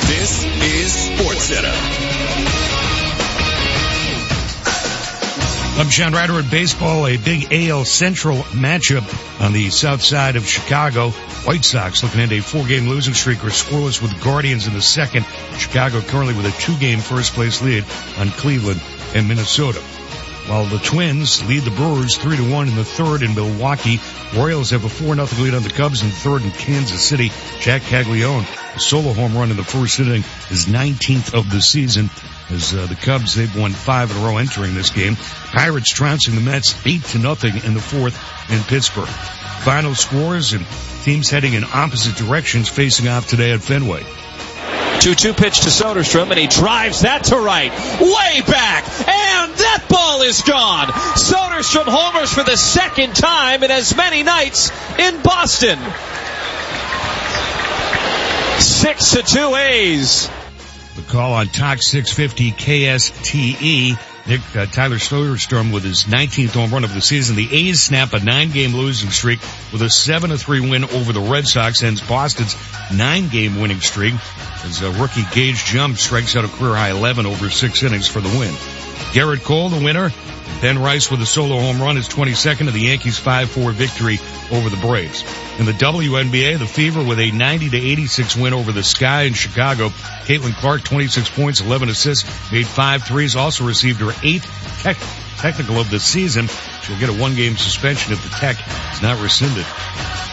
This is SportsCenter. I'm Sean Ryder at baseball, a big AL Central matchup on the south side of Chicago. White Sox looking at a 4-game losing streak are scoreless with the Guardians in the second. Chicago currently with a 2-game first-place lead on Cleveland and Minnesota. While the Twins lead the Brewers 3-1 in the third in Milwaukee. Royals have a 4-0 lead on the Cubs in third in Kansas City. Jack Caglione, a solo home run in the first inning, his 19th of the season. As the Cubs, they've won 5 in a row entering this game. Pirates trouncing the Mets 8-0 in the fourth in Pittsburgh. Final scores and teams heading in opposite directions facing off today at Fenway. 2-2 pitch to Soderstrom, and he drives that to right, way back, and that ball is gone. Soderstrom homers for the second time in as many nights in Boston. 6-2 A's. The call on Talk 650 KSTE. Tyler Soderstrom with his 19th home run of the season. The A's snap a 9-game losing streak with a 7-3 win over the Red Sox, ends Boston's 9-game winning streak as rookie Gage Jump strikes out a career-high 11 over 6 innings for the win. Garrett Cole, the winner. Ben Rice with a solo home run, his 22nd of the Yankees' 5-4 victory over the Braves. In the WNBA, the Fever with a 90-86 win over the Sky in Chicago. Caitlin Clark, 26 points, 11 assists, made 5 threes, also received her 8th technical of the season. She'll get a 1-game suspension if the tech is not rescinded.